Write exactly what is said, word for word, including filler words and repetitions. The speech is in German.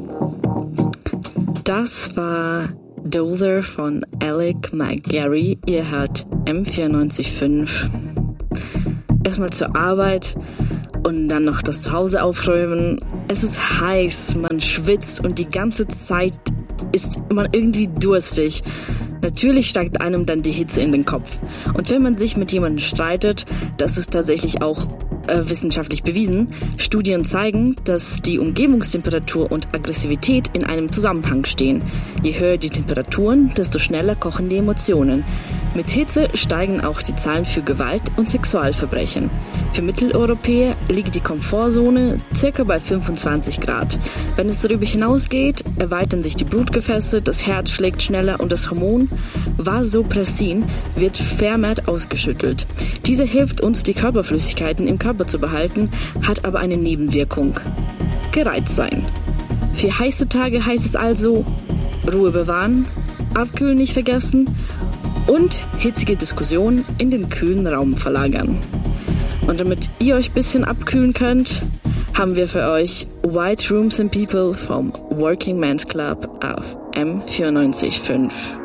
Das war Dollar von Alec McGarry. Ihr hört M vierundneunzig Komma fünf. Erstmal zur Arbeit und dann noch das Zuhause aufräumen. Es ist heiß, man schwitzt und die ganze Zeit ist man irgendwie durstig. Natürlich steigt einem dann die Hitze in den Kopf. Und wenn man sich mit jemandem streitet, das ist tatsächlich auch äh, wissenschaftlich bewiesen. Studien zeigen, dass die Umgebungstemperatur und Aggressivität in einem Zusammenhang stehen. Je höher die Temperaturen, desto schneller kochen die Emotionen. Mit Hitze steigen auch die Zahlen für Gewalt und Sexualverbrechen. Für Mitteleuropäer liegt die Komfortzone circa bei fünfundzwanzig Grad. Wenn es darüber hinausgeht, erweitern sich die Blutgefäße, das Herz schlägt schneller und das Hormon Vasopressin wird vermehrt ausgeschüttelt. Diese hilft uns, die Körperflüssigkeiten im Körper zu behalten, hat aber eine Nebenwirkung: gereizt sein. Für heiße Tage heißt es also Ruhe bewahren, abkühlen nicht vergessen und hitzige Diskussionen in den kühlen Raum verlagern. Und damit ihr euch ein bisschen abkühlen könnt, haben wir für euch White Rooms and People vom Working Men's Club auf M vierundneunzig Komma fünf.